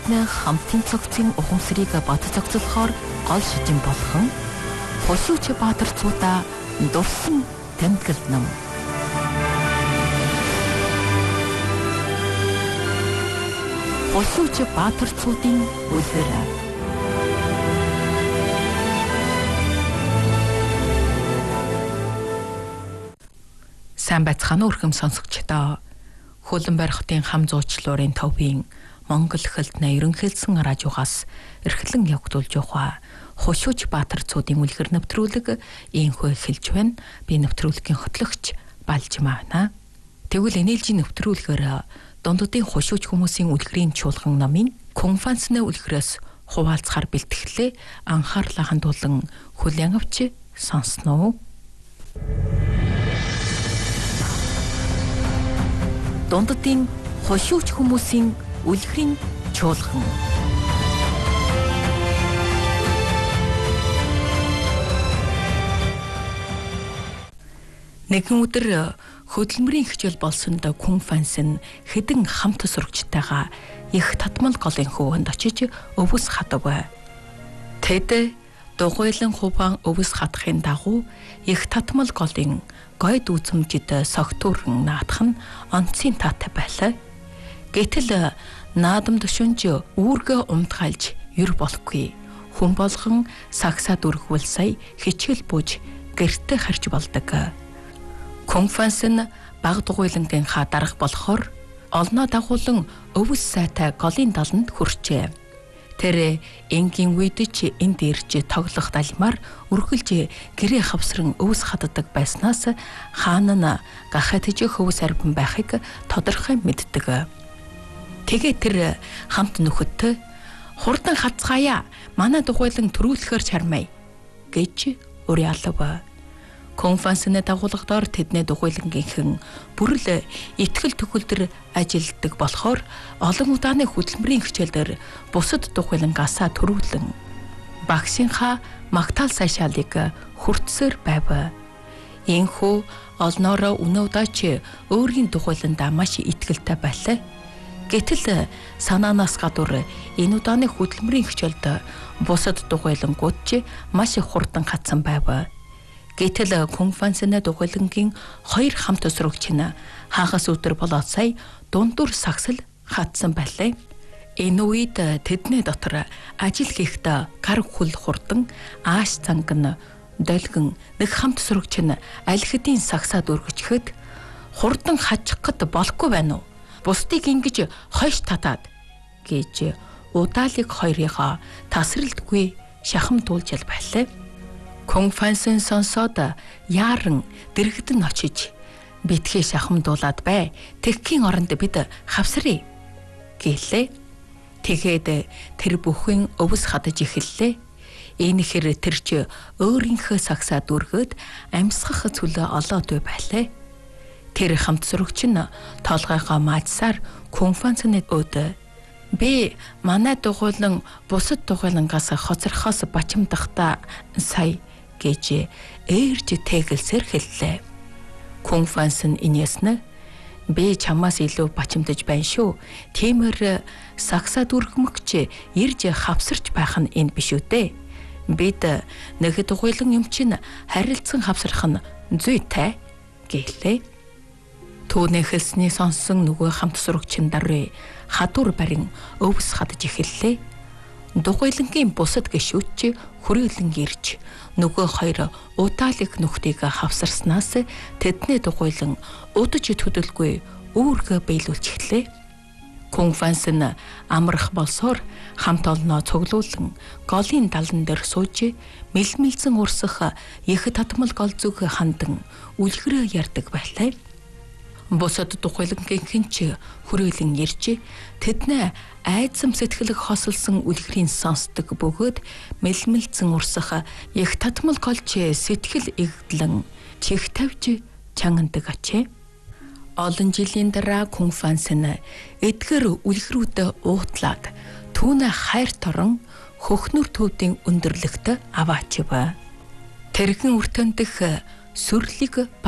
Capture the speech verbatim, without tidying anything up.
тэдний хамтын цогцын ухамсарыг бат цогцолохоор гол шижин болгон Хошууч Баатар цуудаа дурсан тэмдэглэл ном. Хошууч Баатар цуудын үлгэр. Сайн байцгаана уу өрхөм сонсогчдоо. Хөлбөмбөр хотын хам зуучлуурын төвийн Монгол хэлтний ерөнхийлсэн радиогоос эрхлэн явагдуулж байгаа Хошууч Баатар цуудын үлгэр нэвтрүүлэг ийхүү эхэлж байна. Би нэвтрүүлгийн хөтлөгч Балжмаа байна. Тэгвэл энээлжийн нэвтрүүлгээр дундуудын хошууч хүмүүсийн үлгэрийн чуулган номын конференцны үлгэрээс хуваалцахаар бэлтгэлээ анхаарлаа хандуулан хүлээн авч сонсноо. Дундуудын хошууч хүмүүсийн үлгэрийн чуулган. Нэгэн өдөр хөдөлмөрийн хичээл болсон да конференц нь хэдэн хамт сурагчтайгаа их татмал голын хөвөнд очиж өвс хадав. Тэд дугуйлан хуваан өвс хадахын дагуу их татмал голын гойд үзмжид согтуурн наадах нь онцгийн таатай байлаа. Гэтэл наадам төшөнж үүргээ умтгайлж юр болохгүй. Хүн болгон сагсаа дүрхвэл сая хичээл бууж гэртээ харж болдог. Конференц нь баг дугуйлангийн ха дарга болохоор олноо дагуулan өвс сайтай голын даланд хүрчээ. Тэр энгийн үед ч энд ирж тоглох далмаар үргэлж гэрээ хавсран өвс хаддаг байснаас хаан нь гахад жих өвс арбан байхыг тодорхой мэддэг. Тэгээ тэр хамт нөхөдтэй хурдан хацгаая, манай дугуйлан төрүүлэхээр чармай гэж уриалав. Конференцны дагуулгадаар тэдний дугуйлангийнхэн бүрэл итгэл төгөлдөр ажилддаг болохоор олон удааны хөдөлмөрийн хичээлдэр бусад дугуйлангаасаа төрүүлэн багшийнхаа магтаал сайшаалыг хүртсээр байв. Ийхүү олноороо өнөөдөөч өөрийн дугуйландаа маш итгэлтэй байлаа. Гэтэл санаанаас гадуур энэ удааны хөдөлмөрийн хичээлд бусад дугуйлангууд ч маш их хурдан хатсан байв. Гэтэл конференцны дугуйлангийн хоёр хамт сурагч нь хагас өдөр болоод сая дундуур сагсал хатсан байлаа. Энэ үед тэдний дотор ажил хийхдээ гар хүл хурдан ааш цанг нь долгин нэг хамт сурагч нь аль хэдийн сагсаад өргөчөхөд хурдан хажих гэд болохгүй байна уу? Бусдыг ингэж хойш татаад гэж удаалыг хоёрыгаа тасралтгүй шахамдуулж ял байлаа. Конференцэн сонсоод яаран дэрэгдэн очиж битгий шахамдуулаад бай. Тэгхийн оронд бид хавсръя гэлээ. Тэгээд тэр бүхэн өвс хадаж эхэллээ. Энэ хэр тэр ч өөрийнхөө сагсаа дүргөөд амьсгах цөлөө олоод байлаа. Тэр хамт сурагч нь толгойгоо маажсаар конференцны өдөө би манай дугуйлан бусад дугуйлангаас хоцорхоос бачимдахта сая гэж ээрж тэгэлсээр хэллээ. Конференц нь инээснэ би чамаас илүү бачимдаж байна шүү. Тиймэр сагсаа дүргэмгч ирж хавсарч байх нь энэ биш үү дээ. Бид нэг дугуйлан юм чинь харилцан хавсрах нь зүйтэй гэлээ. Түүний хэлсний сонсон нөгөө хамт сурагчин даруй хадуур барин өвс хадаж эхэллээ. Дугуйлангийн бусад гишүүч хүрээлэн ирж нөгөө хоёр удаалыг нүхтийг хавсарснаас тэдний дугуйлан удаж төдөлгүй үүргээ биелүүлж эхлэв. Конференц нь амрах болсоор хамт олноо цуглуулан голын далан дээр сууж мэлмэлзэн урсах их татмал гол зүг хандан үлгэрээ ярддаг байлаа. Бусад дугуйлангийнхэн ч хүрээлэн ирж тэдний айдсам сэтгэлэг хосолсон үлгэрийн сонсдог бөгөөд мэлмэлзэн урсах их татмал голч сэтгэл игдлэн чих тавьж чангандаг ачээ. Олон жилийн дараа конференц нь эдгээр үлгэрүүдэд уутлаад түүнээ хайр торон хөхнөр төвдийн өндөрлөгт аваачив. Тэрхэн үртөндөх сүрлэг